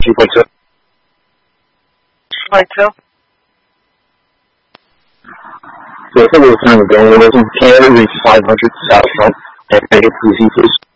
2.2. 2.2. So if it was time ago, it wasn't can't reach 500 south front and make it easy, please.